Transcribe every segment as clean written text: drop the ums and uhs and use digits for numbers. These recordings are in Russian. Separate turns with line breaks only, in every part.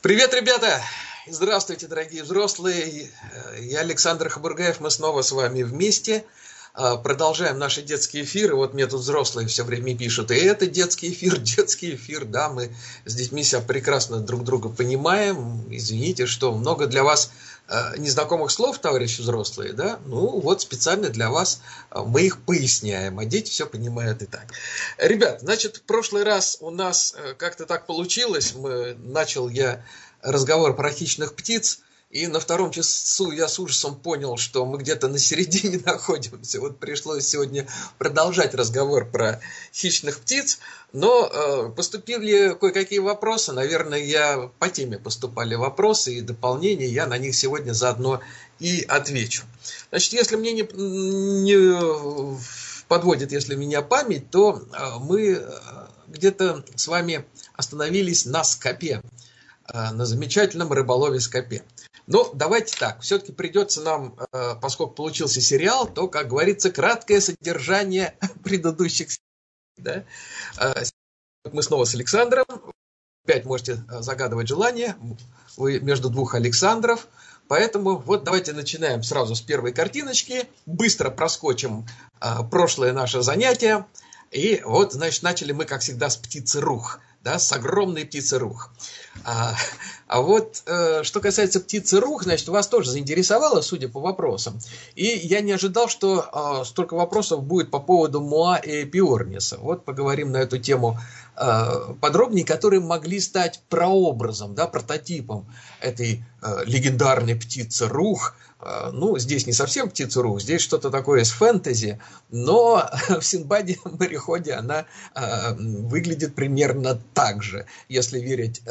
Привет, ребята! Здравствуйте, дорогие взрослые. Я Александр Хабургаев, мы снова с вами вместе. Продолжаем наши детские эфиры. Вот мне тут взрослые все время пишут, и это детский эфир. Да, мы с детьми себя прекрасно друг друга понимаем. Извините, что много для вас незнакомых слов, товарищи взрослые, да? Ну, вот специально для вас мы их поясняем, а дети все понимают и так. Ребят, значит, в прошлый раз у нас как-то так получилось, начал я разговор про хищных птиц, и на втором часу я с ужасом понял, что мы где-то на середине находимся. Вот пришлось сегодня продолжать разговор про хищных птиц, но поступили кое-какие вопросы. Наверное, по теме поступали вопросы и дополнения, я на них сегодня заодно и отвечу. Значит, если мне не подводит, если меня память, то мы где-то с вами остановились на скопе, на замечательном рыболове скопе. Но давайте так, все-таки придется нам, поскольку получился сериал, то, как говорится, краткое содержание предыдущих серий. Да? Мы снова с Александром. Опять можете загадывать желание. Вы между двух Александров. Поэтому вот давайте начинаем сразу с первой картиночки. Быстро проскочим прошлое наше занятие. И вот, значит, начали мы, как всегда, с птицы Рух. Да, с огромной птицы Рух. Вот что касается птицы Рух, значит, вас тоже заинтересовало, судя по вопросам. И я не ожидал, что столько вопросов будет по поводу Моа и Эпиорниса. Вот поговорим на эту тему подробнее, которые могли стать прообразом, да, прототипом этой легендарной птицы Рух. Ну, здесь не совсем птица Рух, здесь что-то такое из фэнтези, но в Синдбаде-мореходе она выглядит примерно так же, если верить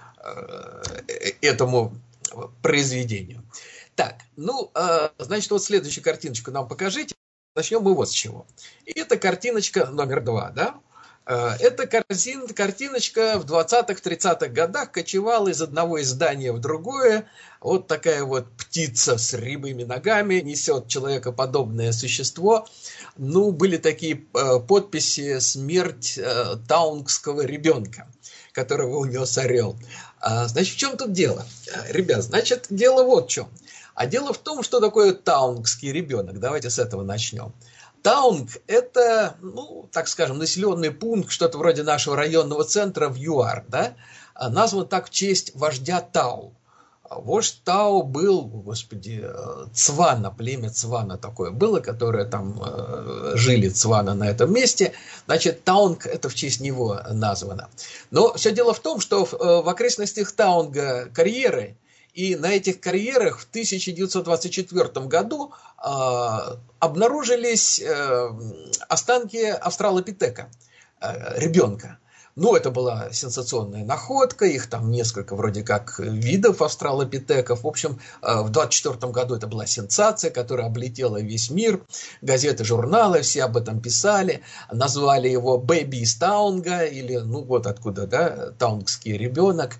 этому произведению. Так, ну, значит, вот следующую картиночку нам покажите. Начнем мы вот с чего. И это картиночка номер 2, да? Эта картиночка в 20-30-х годах кочевала из одного издания в другое. Вот такая вот птица с рябыми ногами несет человекоподобное существо. Ну, были такие подписи «Смерть таунгского ребенка», которого унес орел. Значит, в чем тут дело? Ребят, значит, дело вот в чем. А дело в том, что такое таунгский ребенок. Давайте с этого начнем. Таунг – это, ну, так скажем, населенный пункт, что-то вроде нашего районного центра в ЮАР, да? Назван так в честь вождя Тау. Вождь Тау был, господи, Цвана, племя Цвана такое было, которое там жили Цвана на этом месте. Значит, Таунг – это в честь него названо. Но все дело в том, что в окрестностях Таунга карьеры, и на этих карьерах в 1924 году обнаружились останки австралопитека, ребенка. Ну, это была сенсационная находка, их там несколько вроде как видов австралопитеков. В общем, в 1924 году это была сенсация, которая облетела весь мир. Газеты, журналы все об этом писали, назвали его «Бэби из Таунга», или, ну, вот откуда, да, таунгский ребенок.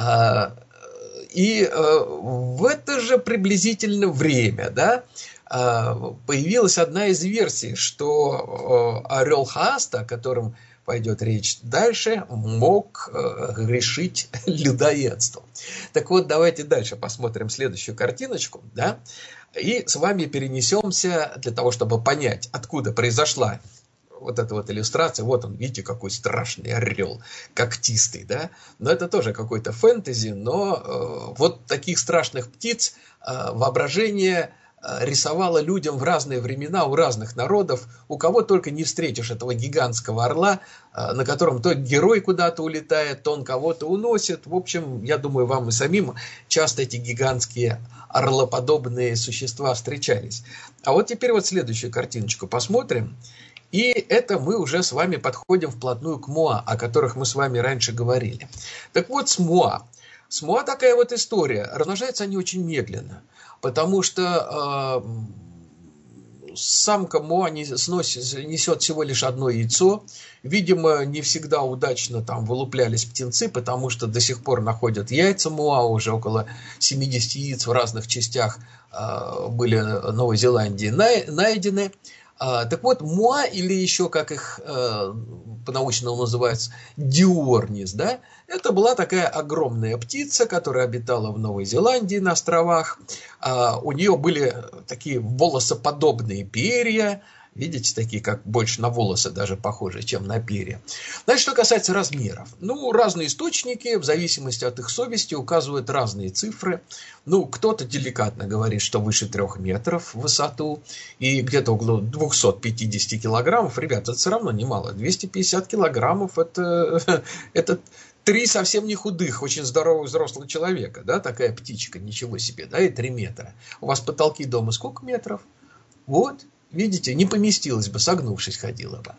И в это же приблизительно время, да, появилась одна из версий, что орел Хааста, о котором пойдет речь дальше, мог грешить людоедством. Так вот, давайте дальше посмотрим следующую картиночку, да, и с вами перенесемся для того, чтобы понять, откуда произошла вот эта вот иллюстрация. Вот он, видите, какой страшный орел, когтистый, да. Но это тоже какой-то фэнтези, но вот таких страшных птиц воображение рисовало людям в разные времена, у разных народов. У кого только не встретишь этого гигантского орла, на котором то герой куда-то улетает, то он кого-то уносит. В общем, я думаю, вам и самим часто эти гигантские орлоподобные существа встречались. А вот теперь вот следующую картиночку посмотрим. И это мы уже с вами подходим вплотную к Моа, о которых мы с вами раньше говорили. Так вот, с Моа. С Моа такая вот история. Размножаются они очень медленно, потому что самка Моа несет всего лишь одно яйцо. Видимо, не всегда удачно там вылуплялись птенцы, потому что до сих пор находят яйца Моа, уже около 70 яиц в разных частях были Новой Зеландии найдены. Так вот, муа, или еще, как их по-научному называется, диорнис, да, это была такая огромная птица, которая обитала в Новой Зеландии на островах. У нее были такие волосоподобные перья, видите, такие, как больше на волосы даже похожи, чем на перья. Значит, что касается размеров. Ну, разные источники, в зависимости от их совести, указывают разные цифры. Ну, кто-то деликатно говорит, что выше 3 метров в высоту и где-то около 250 килограммов. Ребята, это все равно немало. 250 килограммов это 3 совсем не худых, очень здорового взрослого человека, да, такая птичка, ничего себе, да, и 3 метра. У вас потолки дома сколько метров? Вот. Видите, не поместилась бы, согнувшись ходила бы.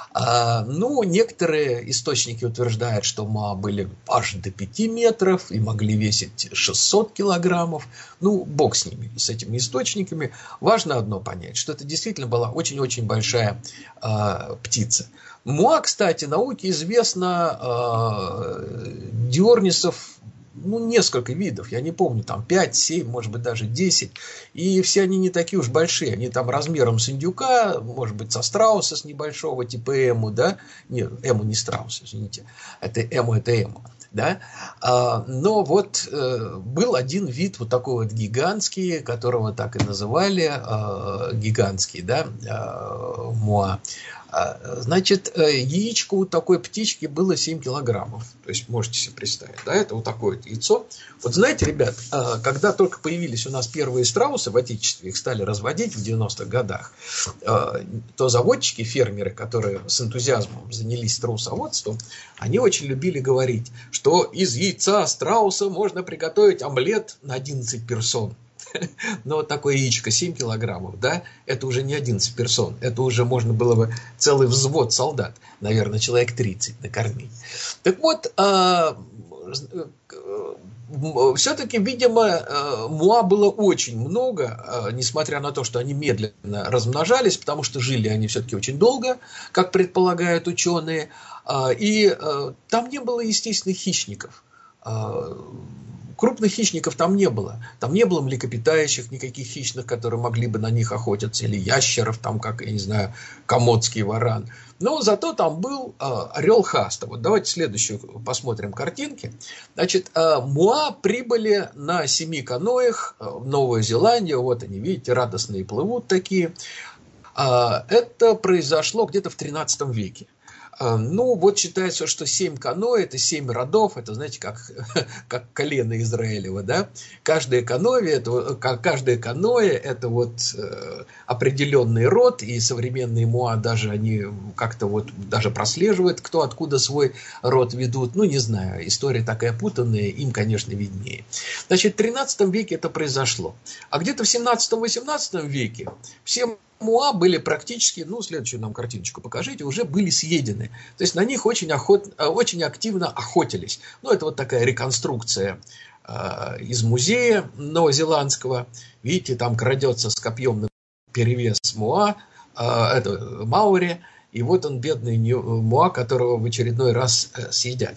Ну, некоторые источники утверждают, что муа были аж до 5 метров и могли весить 600 килограммов. Ну, бог с ними, с этими источниками. Важно одно понять, что это действительно была очень-очень большая птица. Муа, кстати, науке известно диорнисов, ну, несколько видов, я не помню, там 5, 7, может быть, даже 10. И все они не такие уж большие. Они там размером с индюка, может быть, со страуса, с небольшого, типа эму, да? Нет, эму не страус, извините. Это эму. Да? Но вот был один вид, вот такой вот гигантский, которого так и называли, гигантский, да, муа. Значит, яичко у такой птички было 7 килограммов. То есть, можете себе представить, да, это вот такое вот яйцо. Вот знаете, ребят, когда только появились у нас первые страусы в Отечестве, их стали разводить в 90-х годах, то заводчики, фермеры, которые с энтузиазмом занялись страусоводством, они очень любили говорить, что из яйца страуса можно приготовить омлет на 11 персон. Но вот такое яичко 7 килограммов, да, это уже не 11 персон, это уже можно было бы целый взвод солдат, наверное, человек 30 накормить. Так вот, все-таки, видимо, муа было очень много, несмотря на то, что они медленно размножались, потому что жили они все-таки очень долго, как предполагают ученые, и там не было естественных хищников. Крупных хищников там не было. Там не было млекопитающих, никаких хищных, которые могли бы на них охотиться, или ящеров, там, как, я не знаю, комодский варан. Но зато там был орел Хаста. Вот давайте следующую посмотрим картинки. Значит, муа прибыли на 7 каноях в Новую Зеландию. Вот они, видите, радостные плывут такие. Это произошло где-то в 13 веке. Ну, вот считается, что 7 каноэ – это 7 родов, это, знаете, как колено Израилева, да? Каждое каноэ – это вот определенный род, и современные муа даже они как-то вот даже прослеживают, кто откуда свой род ведут. Ну, не знаю, история такая путанная, им, конечно, виднее. Значит, в 13 веке это произошло. А где-то в 17-18 веке все муа были практически, ну, следующую нам картиночку покажите, уже были съедены. То есть на них очень активно охотились. Ну, это вот такая реконструкция из музея новозеландского. Видите, там крадется с копьем перевес муа, это маури, и вот он, бедный муа, которого в очередной раз съедят.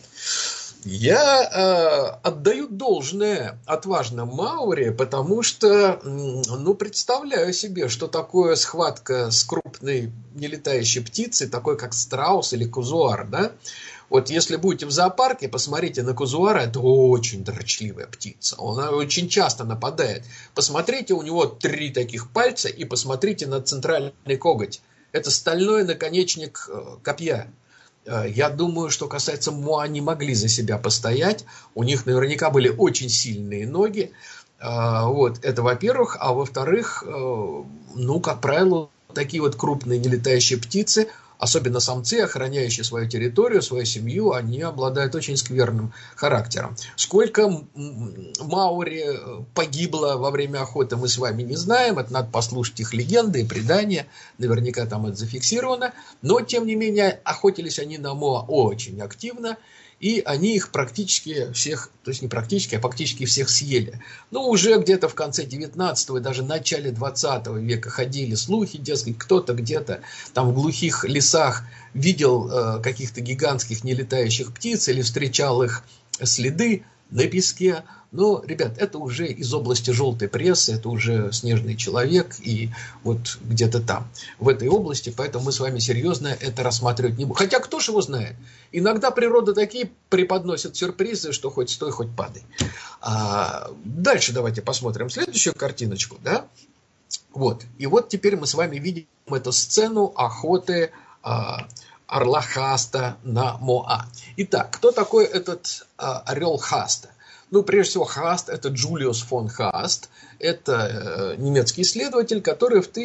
Я отдаю должное отважным маори, потому что, ну, представляю себе, что такое схватка с крупной нелетающей птицей, такой как страус или казуар, да? Вот если будете в зоопарке, посмотрите на казуара, это очень дрочливая птица, она очень часто нападает. Посмотрите, у него 3 таких пальца, и посмотрите на центральный коготь. Это стальной наконечник копья. Я думаю, что касается муа, не могли за себя постоять. У них наверняка были очень сильные ноги. Вот, это во-первых. А во-вторых, ну, как правило, такие вот крупные нелетающие птицы, особенно самцы, охраняющие свою территорию, свою семью, они обладают очень скверным характером. Сколько маори погибло во время охоты, мы с вами не знаем. Это надо послушать их легенды и предания. Наверняка там это зафиксировано. Но, тем не менее, охотились они на моа очень активно. И они их практически всех, то есть не практически, а фактически всех съели. Но уже где-то в конце 19 и даже в начале 20 века ходили слухи, дескать, кто-то где-то там в глухих лесах видел каких-то гигантских нелетающих птиц или встречал их следы на песке. Но, ребят, это уже из области желтой прессы, это уже снежный человек и вот где-то там, в этой области, поэтому мы с вами серьезно это рассматривать не будем. Хотя кто ж его знает? Иногда природа такие преподносит сюрпризы, что хоть стой, хоть падай. Дальше давайте посмотрим следующую картиночку, да? Вот. И вот теперь мы с вами видим эту сцену охоты орла Хааста на Моа. Итак, кто такой этот орел Хааста? Ну, прежде всего, Хааст – это Джулиус фон Хааст. Это немецкий исследователь, который в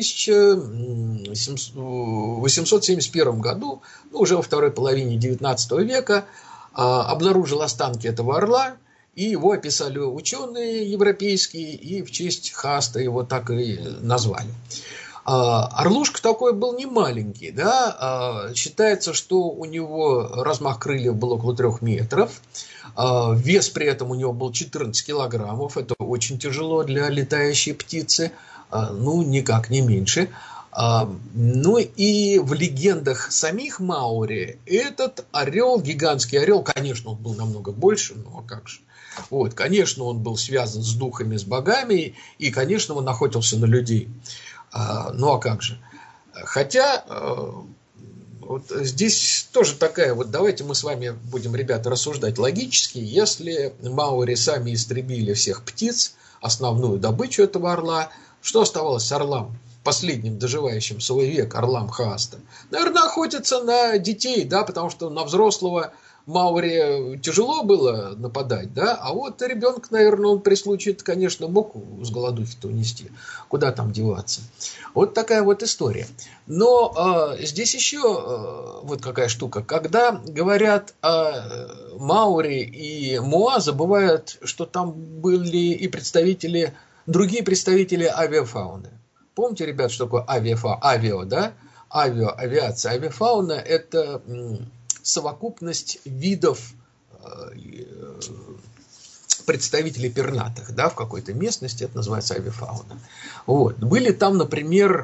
1871 году, ну, уже во второй половине XIX века, обнаружил останки этого орла. И его описали ученые европейские, и в честь Хааста его так и назвали. Орлушка такой был не маленький, да? Считается, что у него размах крыльев был около 3 метров. Вес при этом у него был 14 килограммов. Это очень тяжело для летающей птицы. Ну, никак не меньше. Ну и в легендах самих маори этот орел, гигантский орел, конечно, он был намного больше, ну а как же. Вот, конечно, он был связан с духами, с богами, и, конечно, он охотился на людей. Ну а как же. Хотя вот здесь тоже такая вот, давайте мы с вами будем, ребята, рассуждать логически. Если маори сами истребили всех птиц, основную добычу этого орла, что оставалось с орлам, последним доживающим свой век, орлам Хааста? Наверное, охотиться на детей, да, потому что на взрослого маори тяжело было нападать, да, а вот ребенка, наверное, он при случае, конечно, мог с голодухи-то унести. Куда там деваться? Вот такая вот история. Но здесь еще вот какая штука. Когда говорят о маори и моа, забывают, что там были и представители, другие представители авиафауны. Помните, ребят, что такое авио, да? Авиация, авиафауна – это совокупность видов представителей пернатых, да, в какой-то местности, это называется авиафауна. Вот. Были там, например,